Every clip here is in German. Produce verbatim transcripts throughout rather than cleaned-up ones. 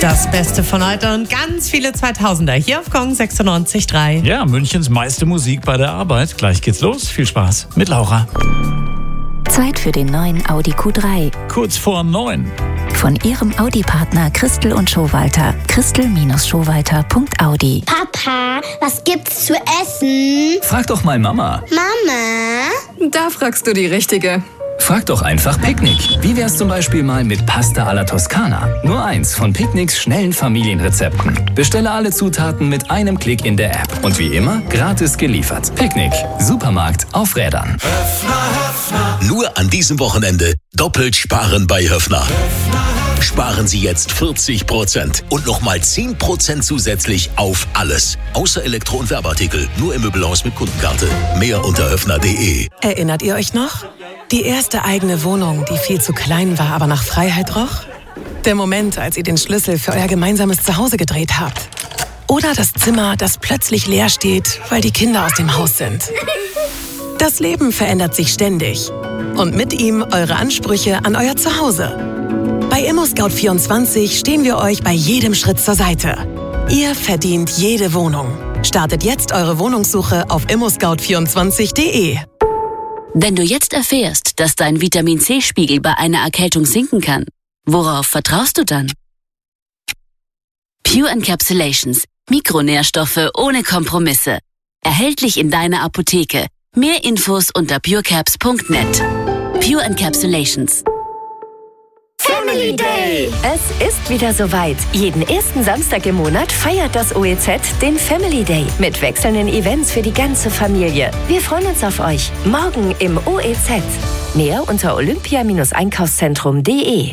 Das Beste von heute und ganz viele zweitausender hier auf Gong sechsundneunzig Komma drei. Ja, Münchens meiste Musik bei der Arbeit. Gleich geht's los. Viel Spaß mit Laura. Zeit für den neuen Audi Q drei. Kurz vor neun. Von Ihrem Audi-Partner Christel und Schowalter. Christel Schowalter Punkt Audi. Papa, was gibt's zu essen? Frag doch mal Mama. Mama? Da fragst du die Richtige. Frag doch einfach Picknick. Wie wär's zum Beispiel mal mit Pasta alla Toskana? Nur eins von Picknicks schnellen Familienrezepten. Bestelle alle Zutaten mit einem Klick in der App. Und wie immer, gratis geliefert. Picknick. Supermarkt auf Rädern. Nur an diesem Wochenende doppelt sparen bei Höffner. Sparen Sie jetzt vierzig Prozent und nochmal zehn Prozent zusätzlich auf alles. Außer Elektro- und Werbeartikel. Nur im Möbelhaus mit Kundenkarte. Mehr unter höffner punkt de. Erinnert ihr euch noch? Die erste eigene Wohnung, die viel zu klein war, aber nach Freiheit roch? Der Moment, als ihr den Schlüssel für euer gemeinsames Zuhause gedreht habt. Oder das Zimmer, das plötzlich leer steht, weil die Kinder aus dem Haus sind. Das Leben verändert sich ständig. Und mit ihm eure Ansprüche an euer Zuhause. Bei ImmoScout vierundzwanzig stehen wir euch bei jedem Schritt zur Seite. Ihr verdient jede Wohnung. Startet jetzt eure Wohnungssuche auf immo scout vierundzwanzig punkt de. Wenn du jetzt erfährst, dass dein Vitamin-C-Spiegel bei einer Erkältung sinken kann, worauf vertraust du dann? Pure Encapsulations. Mikronährstoffe ohne Kompromisse. Erhältlich in deiner Apotheke. Mehr Infos unter purecaps punkt net. Pure Encapsulations. Family Day! Es ist wieder soweit. Jeden ersten Samstag im Monat feiert das O E Z den Family Day mit wechselnden Events für die ganze Familie. Wir freuen uns auf euch. Morgen im O E Z. Mehr unter olympia Einkaufszentrum punkt de.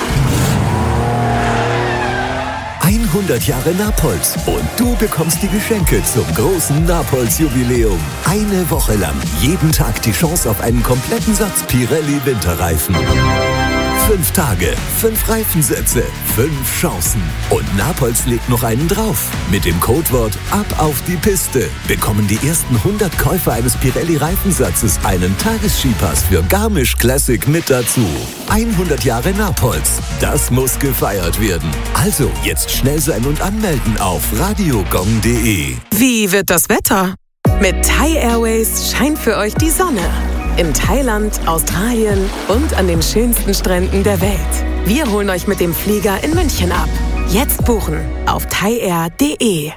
hundert Jahre Napolz und du bekommst die Geschenke zum großen Napolz-Jubiläum. Eine Woche lang, jeden Tag die Chance auf einen kompletten Satz Pirelli Winterreifen. Fünf Tage, fünf Reifensätze, fünf Chancen. Und Napolz legt noch einen drauf. Mit dem Codewort Ab auf die Piste bekommen die ersten hundert Käufer eines Pirelli-Reifensatzes einen Tagesskipass für Garmisch Classic mit dazu. hundert Jahre Napolz, das muss gefeiert werden. Also jetzt schnell sein und anmelden auf radiogong punkt de. Wie wird das Wetter? Mit Thai Airways scheint für euch die Sonne. In Thailand, Australien und an den schönsten Stränden der Welt. Wir holen euch mit dem Flieger in München ab. Jetzt buchen auf thaiair punkt de.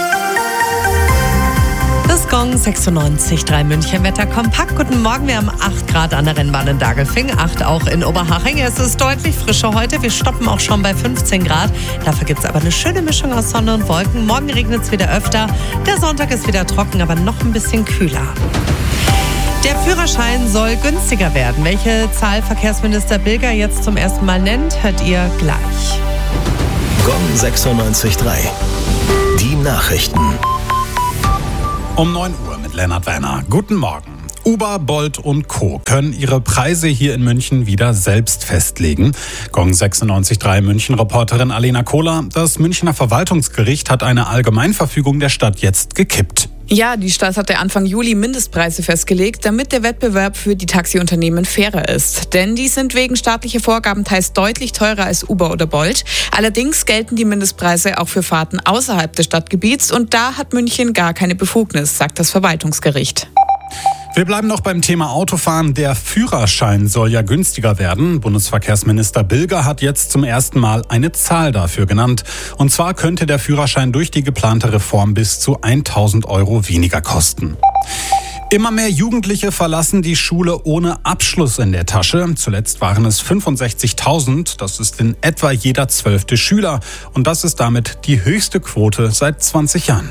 Das Gong sechsundneunzig Komma drei München Wetter kompakt. Guten Morgen, wir haben acht Grad an der Rennbahn in Dagelfing, acht auch in Oberhaching. Es ist deutlich frischer heute, wir stoppen auch schon bei fünfzehn Grad. Dafür gibt es aber eine schöne Mischung aus Sonne und Wolken. Morgen regnet es wieder öfter, der Sonntag ist wieder trocken, aber noch ein bisschen kühler. Der Führerschein soll günstiger werden. Welche Zahl Verkehrsminister Bilger jetzt zum ersten Mal nennt, hört ihr gleich. Gong sechsundneunzig Komma drei. Die Nachrichten. Um neun Uhr mit Lennart Werner. Guten Morgen. Uber, Bolt und Co. können ihre Preise hier in München wieder selbst festlegen. Gong sechsundneunzig Komma drei München-Reporterin Alena Kohler. Das Münchner Verwaltungsgericht hat eine Allgemeinverfügung der Stadt jetzt gekippt. Ja, die Stadt hatte Anfang Juli Mindestpreise festgelegt, damit der Wettbewerb für die Taxiunternehmen fairer ist. Denn die sind wegen staatlicher Vorgaben teils deutlich teurer als Uber oder Bolt. Allerdings gelten die Mindestpreise auch für Fahrten außerhalb des Stadtgebiets und da hat München gar keine Befugnis, sagt das Verwaltungsgericht. Wir bleiben noch beim Thema Autofahren. Der Führerschein soll ja günstiger werden. Bundesverkehrsminister Bilger hat jetzt zum ersten Mal eine Zahl dafür genannt. Und zwar könnte der Führerschein durch die geplante Reform bis zu tausend Euro weniger kosten. Immer mehr Jugendliche verlassen die Schule ohne Abschluss in der Tasche. Zuletzt waren es fünfundsechzigtausend. Das ist in etwa jeder zwölfte Schüler. Und das ist damit die höchste Quote seit zwanzig Jahren.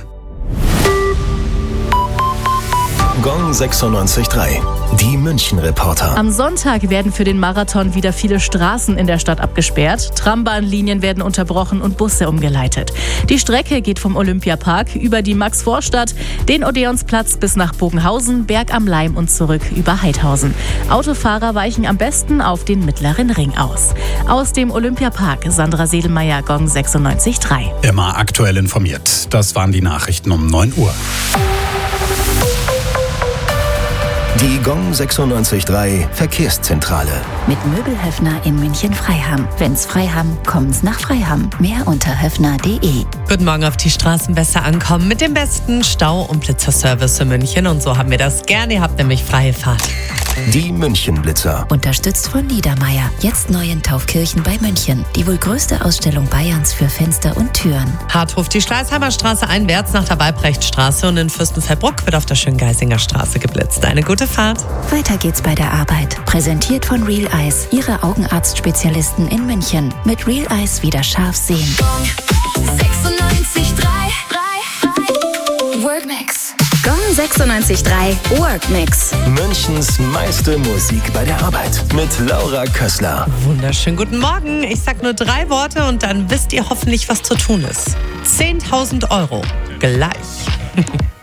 Gong sechsundneunzig Komma drei. Die München-Reporter. Am Sonntag werden für den Marathon wieder viele Straßen in der Stadt abgesperrt. Trambahnlinien werden unterbrochen und Busse umgeleitet. Die Strecke geht vom Olympiapark über die Max-Vorstadt, den Odeonsplatz bis nach Bogenhausen, Berg am Laim und zurück über Heidhausen. Autofahrer weichen am besten auf den mittleren Ring aus. Aus dem Olympiapark, Sandra Sedelmeier, Gong sechsundneunzig Komma drei. Immer aktuell informiert. Das waren die Nachrichten um neun Uhr. Die Gong sechsundneunzig Komma drei Verkehrszentrale. Mit Möbelhöfner in München-Freiham. Wenn's Freiham, kommt's nach Freiham. Mehr unter höfner punkt de. Guten Morgen. Auf die Straßen besser ankommen mit dem besten Stau- und Blitzerservice in München. Und so haben wir das gern. Ihr habt nämlich freie Fahrt. Die München-Blitzer. Unterstützt von Niedermeyer. Jetzt neu in Taufkirchen bei München. Die wohl größte Ausstellung Bayerns für Fenster und Türen. Harthof, die Schleißheimer Straße einwärts nach der Weibrechtstraße und in Fürstenfeldbruck wird auf der Schöngeisinger Straße geblitzt. Eine gute Fahrt. Weiter geht's bei der Arbeit. Präsentiert von Real Eyes, Ihre Augenarztspezialisten in München. Mit Real Eyes wieder scharf sehen. sechsundneunzig Komma drei Workmix. Gong sechsundneunzig Komma drei Workmix. Münchens meiste Musik bei der Arbeit. Mit Laura Kössler. Wunderschönen guten Morgen. Ich sag nur drei Worte und dann wisst ihr hoffentlich, was zu tun ist. zehntausend Euro. Gleich.